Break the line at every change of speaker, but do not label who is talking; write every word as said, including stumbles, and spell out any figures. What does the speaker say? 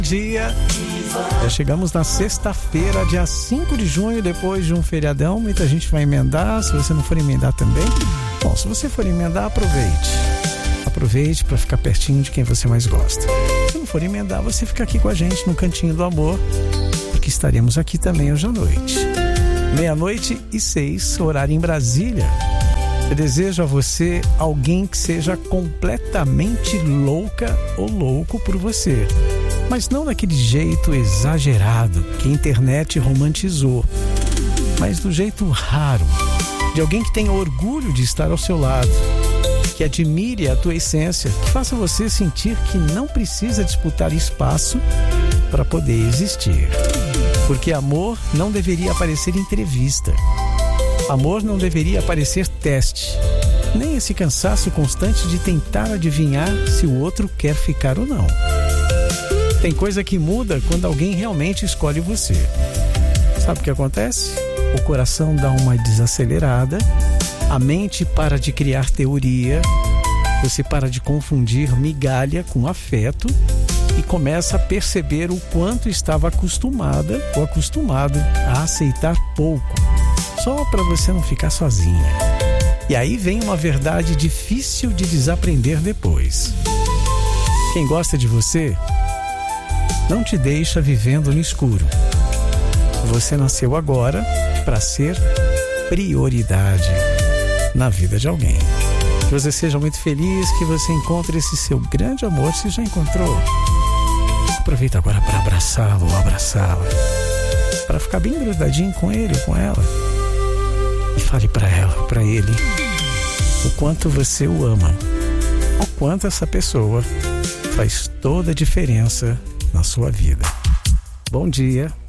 Dia. Já chegamos na sexta-feira, dia cinco de junho, depois de um feriadão. Muita gente vai emendar. Se você não for emendar também, bom, se você for emendar, aproveite. Aproveite para ficar pertinho de quem você mais gosta. Se não for emendar, você fica aqui com a gente no Cantinho do Amor, porque estaremos aqui também hoje à noite. Meia-noite e seis, horário em Brasília. Eu desejo a você alguém que seja completamente louca ou louco por você. Mas não daquele jeito exagerado que a internet romantizou, mas do jeito raro, de alguém que tenha orgulho de estar ao seu lado, que admire a tua essência, que faça você sentir que não precisa disputar espaço para poder existir. Porque amor não deveria parecer entrevista. Amor não deveria parecer teste. Nem esse cansaço constante de tentar adivinhar se o outro quer ficar ou não. Tem coisa que muda quando alguém realmente escolhe você. Sabe o que acontece? O coração dá uma desacelerada, a mente para de criar teoria, você para de confundir migalha com afeto e começa a perceber o quanto estava acostumada ou acostumado a aceitar pouco, só para você não ficar sozinha. E aí vem uma verdade difícil de desaprender depois. Quem gosta de você não te deixa vivendo no escuro. Você nasceu agora para ser prioridade na vida de alguém. Que você seja muito feliz, que você encontre esse seu grande amor, se já encontrou. Aproveita agora para abraçá-lo ou abraçá-la, para ficar bem grudadinho com ele ou com ela. E fale para ela, para ele, o quanto você o ama, o quanto essa pessoa faz toda a diferença na sua vida. Bom dia,